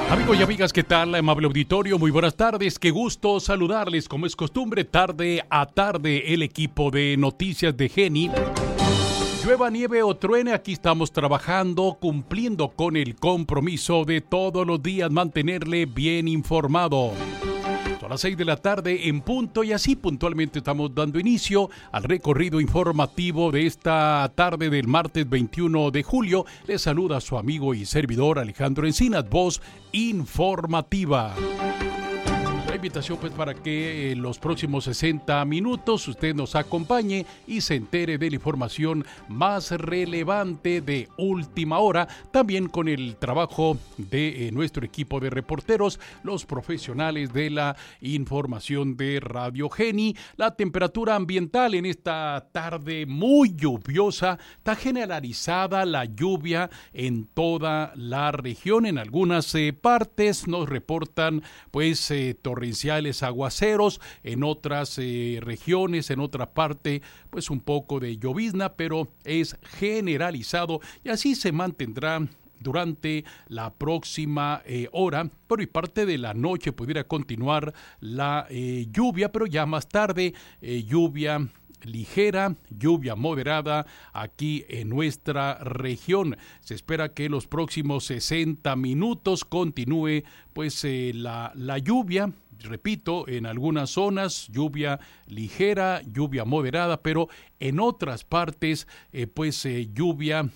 Amigos y amigas, ¿qué tal? Amable auditorio, muy buenas tardes, qué gusto saludarles, como es costumbre, tarde a tarde, el equipo de noticias de Geni. Llueva, nieve o truene, aquí estamos trabajando, cumpliendo con el compromiso de todos los días mantenerle bien informado. A las 6 de la tarde en punto, y así puntualmente estamos dando inicio al recorrido informativo de esta tarde del martes 21 de julio. Les saluda su amigo y servidor Alejandro Encinas, voz informativa. La invitación pues para que en los próximos 60 minutos usted nos acompañe y se entere de la información más relevante de última hora, también con el trabajo de nuestro equipo de reporteros, los profesionales de la información de Radio Geni. La temperatura ambiental en esta tarde muy lluviosa, está generalizada la lluvia en toda la región. En algunas partes nos reportan pues torrenciales aguaceros, en otras regiones, en otra parte, pues un poco de llovizna, pero es generalizado y así se mantendrá durante la próxima hora, pero y parte de la noche pudiera continuar la lluvia, pero ya más tarde lluvia ligera, lluvia moderada aquí en nuestra región. Se espera que en los próximos 60 minutos continúe pues la lluvia. Repito, en algunas zonas lluvia ligera, lluvia moderada, pero en otras partes lluvia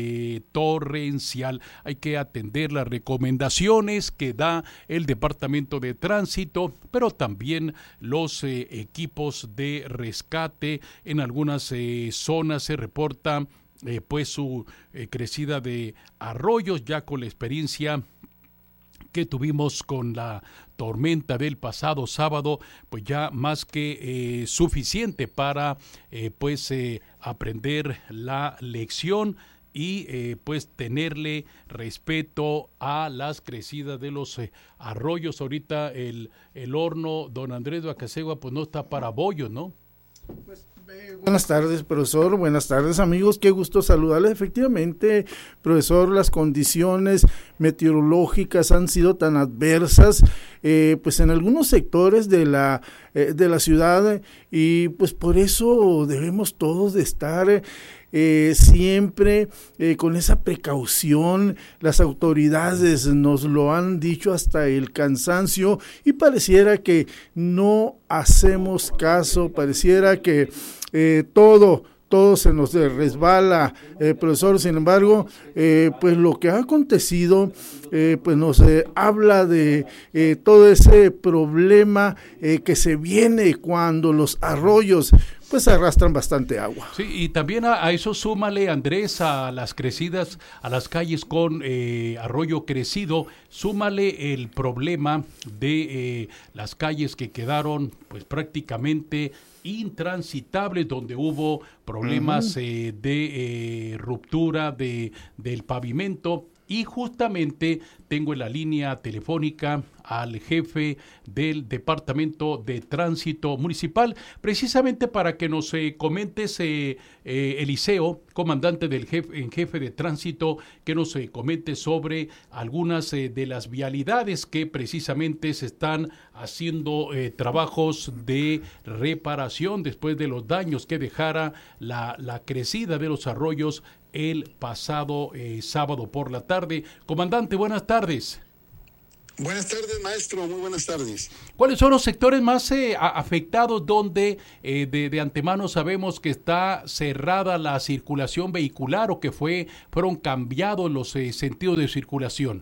torrencial. Hay que atender las recomendaciones que da el Departamento de Tránsito, pero también los equipos de rescate. En algunas zonas se reporta su crecida de arroyos, ya con la experiencia que tuvimos con la tormenta del pasado sábado, pues ya más que suficiente para aprender la lección y tenerle respeto a las crecidas de los arroyos. Ahorita el horno Don Andrés de Acasegua pues no está para bollos, ¿no? Buenas tardes, profesor. Buenas tardes, amigos. Qué gusto saludarles. Efectivamente, profesor, las condiciones meteorológicas han sido tan adversas, pues en algunos sectores de la ciudad, y pues por eso debemos todos de estar siempre con esa precaución. Las autoridades nos lo han dicho hasta el cansancio y pareciera que no hacemos caso, pareciera que todo se nos resbala, profesor. Sin embargo, pues lo que ha acontecido pues nos habla de todo ese problema que se viene cuando los arroyos pues arrastran bastante agua. Sí, y también a eso súmale, Andrés, a las crecidas, a las calles con arroyo crecido, súmale el problema de las calles que quedaron pues prácticamente intransitables, donde hubo problemas de ruptura del pavimento. Y justamente tengo en la línea telefónica al jefe del Departamento de Tránsito Municipal, precisamente para que nos comentes, Eliseo, comandante del jefe de Tránsito, que nos comente sobre algunas de las vialidades que precisamente se están haciendo trabajos de reparación después de los daños que dejara la crecida de los arroyos el pasado sábado por la tarde. Comandante, buenas tardes. Buenas tardes, maestro, muy buenas tardes. ¿Cuáles son los sectores más afectados donde de antemano sabemos que está cerrada la circulación vehicular o que fueron cambiados los sentidos de circulación?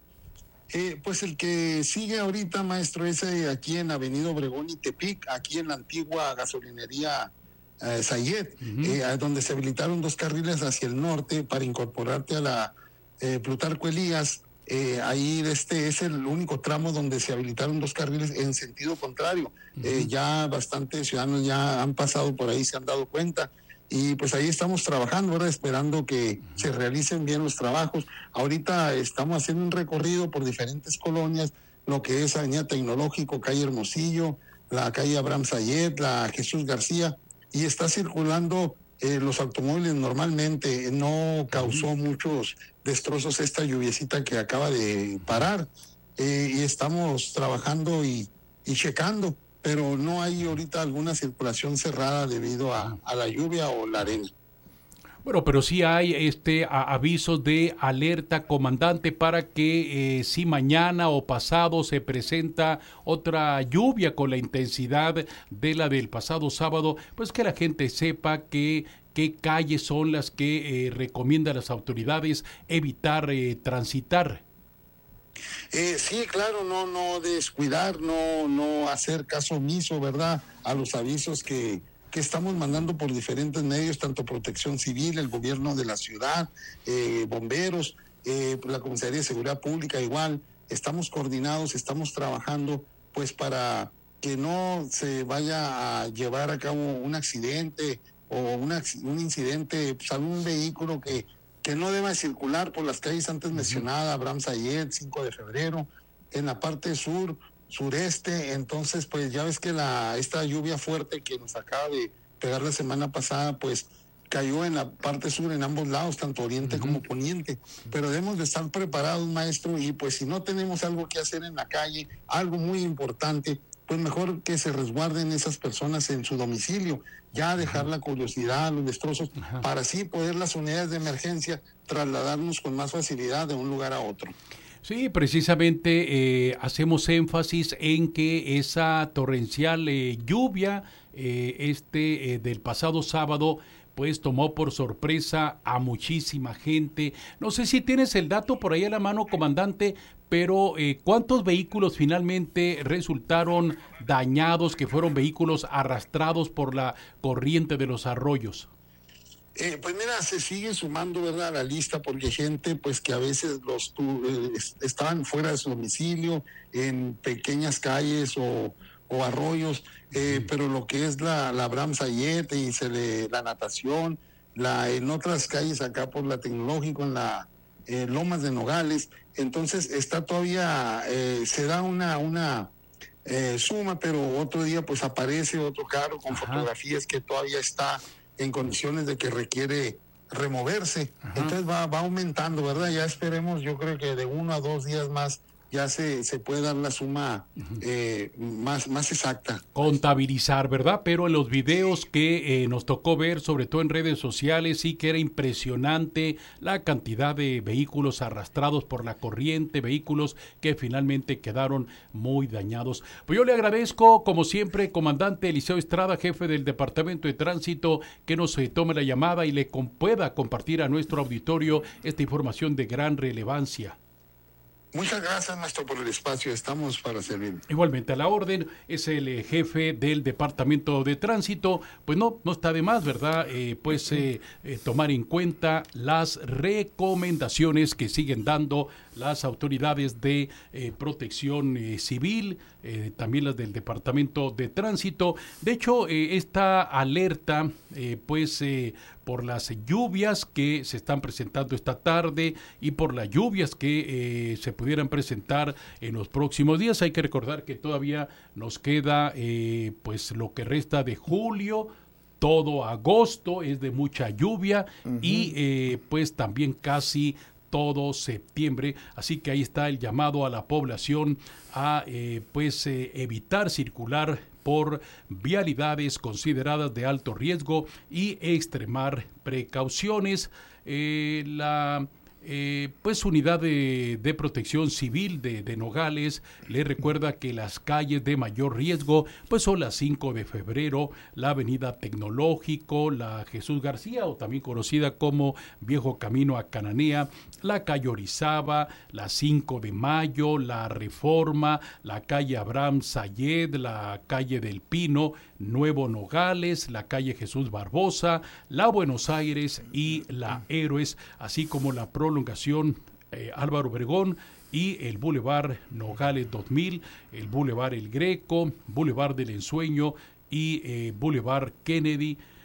Pues el que sigue ahorita, maestro, es aquí en Avenida Obregón y Tepic, aquí en la antigua gasolinería Sayet, donde se habilitaron 2 carriles hacia el norte para incorporarte a la Plutarco Elías. Ahí es el único tramo donde se habilitaron 2 carriles en sentido contrario. Ya bastantes ciudadanos ya han pasado por ahí, se han dado cuenta. Y pues ahí estamos trabajando, ¿verdad? Esperando que se realicen bien los trabajos. Ahorita estamos haciendo un recorrido por diferentes colonias, lo que es Avenida Tecnológico, calle Hermosillo, la calle Abraham Sayet, la Jesús García, y está circulando los automóviles normalmente. No causó muchos destrozos esta lluviecita que acaba de parar. y estamos trabajando y checando, pero no hay ahorita alguna circulación cerrada debido a la lluvia o la arena. Bueno, pero sí hay avisos de alerta, comandante, para que si mañana o pasado se presenta otra lluvia con la intensidad de la del pasado sábado, pues que la gente sepa qué calles son las que recomiendan las autoridades evitar transitar. Sí, claro, no descuidar, no hacer caso omiso, ¿verdad?, a los avisos que estamos mandando por diferentes medios, tanto Protección Civil, el gobierno de la ciudad, bomberos, la Comisaría de Seguridad Pública igual. Estamos coordinados, estamos trabajando pues para que no se vaya a llevar a cabo un accidente o un incidente, pues, algún vehículo que no deba circular por las calles antes mencionadas, Abraham Sayed, 5 de febrero, en la parte sureste. Entonces, pues ya ves que esta lluvia fuerte que nos acaba de pegar la semana pasada, pues cayó en la parte sur, en ambos lados, tanto oriente como poniente. Pero debemos de estar preparados, maestro, y pues si no tenemos algo que hacer en la calle, algo muy importante, pues mejor que se resguarden esas personas en su domicilio, ya dejar la curiosidad, los destrozos, para así poder las unidades de emergencia trasladarnos con más facilidad de un lugar a otro. Sí, precisamente hacemos énfasis en que esa torrencial lluvia del pasado sábado pues tomó por sorpresa a muchísima gente. No sé si tienes el dato por ahí a la mano, comandante, pero ¿cuántos vehículos finalmente resultaron dañados, que fueron vehículos arrastrados por la corriente de los arroyos? Pues mira, se sigue sumando, ¿verdad?, a la lista, porque gente pues que a veces estaban fuera de su domicilio, en pequeñas calles o arroyos, pero lo que es la Abraham Sayed y la natación, en otras calles acá por la Tecnológico, en la Lomas de Nogales, entonces está todavía, se da una suma, pero otro día pues aparece otro carro con fotografías que todavía está en condiciones de que requiere removerse. Entonces va aumentando, ¿verdad? Ya esperemos, yo creo que de 1 a 2 días más ya se puede dar la suma más exacta. Contabilizar, ¿verdad? Pero en los videos que nos tocó ver, sobre todo en redes sociales, sí que era impresionante la cantidad de vehículos arrastrados por la corriente, vehículos que finalmente quedaron muy dañados. Pues yo le agradezco, como siempre, comandante Eliseo Estrada, jefe del Departamento de Tránsito, que nos tome la llamada y le pueda compartir a nuestro auditorio esta información de gran relevancia. Muchas gracias, maestro, por el espacio. Estamos para servir. Igualmente a la orden, es el jefe del Departamento de Tránsito. Pues no está de más, ¿verdad? Tomar en cuenta las recomendaciones que siguen dando las autoridades de protección civil, también las del Departamento de Tránsito. De hecho, esta alerta, por las lluvias que se están presentando esta tarde y por las lluvias que se pudieran presentar en los próximos días. Hay que recordar que todavía nos queda lo que resta de julio, todo agosto es de mucha lluvia y pues también casi todo septiembre, así que ahí está el llamado a la población a evitar circular por vialidades consideradas de alto riesgo y extremar precauciones. La unidad de protección civil de Nogales le recuerda que las calles de mayor riesgo pues son la 5 de febrero, la avenida Tecnológico, la Jesús García, o también conocida como Viejo Camino a Cananea, la calle Orizaba, la 5 de Mayo, la Reforma, la calle Abraham Sayed, la calle del Pino, Nuevo Nogales, la calle Jesús Barbosa, la Buenos Aires y la Héroes, así como la prolongación Álvaro Obregón y el Boulevard Nogales 2000, el Boulevard El Greco, Boulevard del Ensueño y Boulevard Kennedy.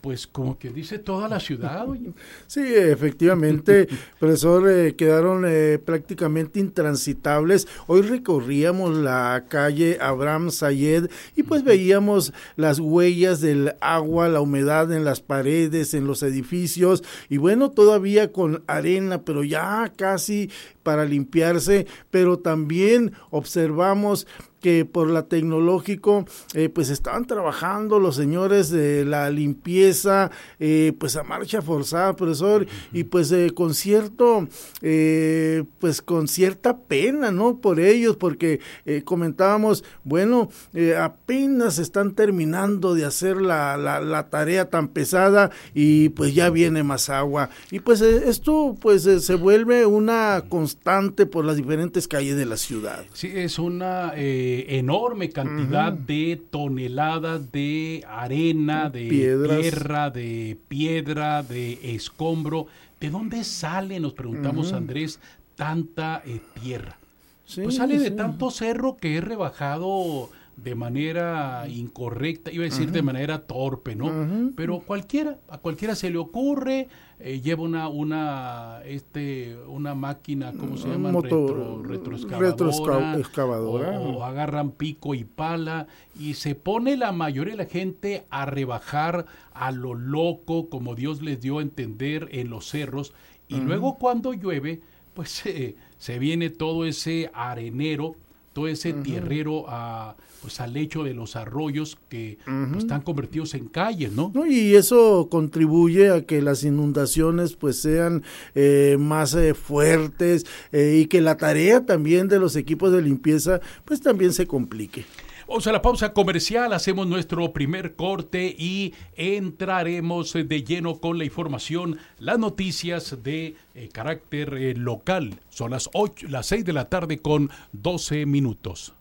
pues como que dice toda la ciudad, oye. Sí, efectivamente, profesor, quedaron prácticamente intransitables. Hoy recorríamos la calle Abraham Sayed y pues veíamos las huellas del agua, la humedad en las paredes, en los edificios, y bueno, todavía con arena, pero ya casi para limpiarse, pero también observamos que por la tecnológico pues estaban trabajando los señores de la limpieza pues a marcha forzada, profesor, y pues con cierto pues con cierta pena, ¿no? Por ellos, porque comentábamos, bueno, apenas están terminando de hacer la tarea tan pesada y pues ya viene más agua, y pues esto pues se vuelve una constante por las diferentes calles de la ciudad. Sí, es una enorme cantidad de toneladas de arena, de tierra, de piedra, de escombro. ¿De dónde sale, nos preguntamos, Andrés, tanta tierra? Sí, pues sale de tanto cerro que es rebajado de manera incorrecta, iba a decir de manera torpe, ¿no? Pero a cualquiera se le ocurre, lleva una máquina, ¿cómo se llama? Retroexcavadora. O agarran pico y pala y se pone la mayoría de la gente a rebajar a lo loco, como Dios les dio a entender en los cerros, y luego cuando llueve, pues se viene todo ese arenero, todo ese tierrero pues al lecho de los arroyos que pues, están convertidos en calles, ¿no? Y eso contribuye a que las inundaciones pues sean más fuertes y que la tarea también de los equipos de limpieza pues también se complique. Vamos a la pausa comercial, hacemos nuestro primer corte y entraremos de lleno con la información, las noticias de carácter local. Son las 6 de la tarde con 12 minutos.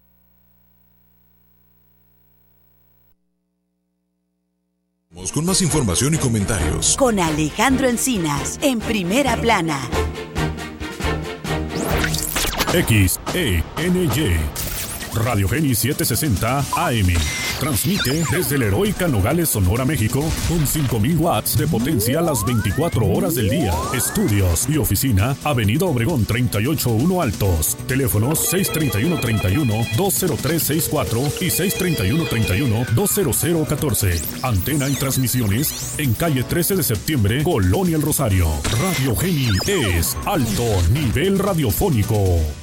Con más información y comentarios. Con Alejandro Encinas, en Primera Plana. XENY Radio Geni 760 AM. Transmite desde la heroica Nogales, Sonora, México, con 5,000 watts de potencia a las 24 horas del día. Estudios y oficina, Avenida Obregón 381 Altos. Teléfonos 631-31-20364 y 631-31-20014. Antena y transmisiones en calle 13 de septiembre, Colonia El Rosario. Radio Geni es alto nivel radiofónico.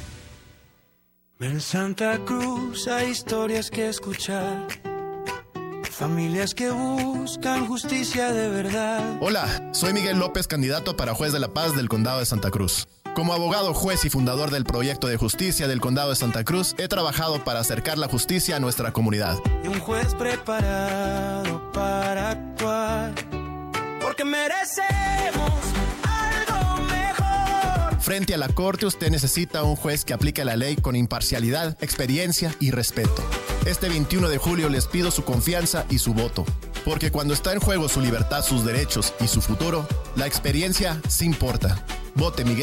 En Santa Cruz hay historias que escuchar, familias que buscan justicia de verdad. Hola, soy Miguel López, candidato para juez de la paz del Condado de Santa Cruz. Como abogado, juez y fundador del proyecto de justicia del Condado de Santa Cruz, he trabajado para acercar la justicia a nuestra comunidad. Y un juez preparado para actuar, porque merecemos algo mejor. Frente a la corte, usted necesita un juez que aplique la ley con imparcialidad, experiencia y respeto. Este 21 de julio les pido su confianza y su voto, porque cuando está en juego su libertad, sus derechos y su futuro, la experiencia sí importa. Vote Miguel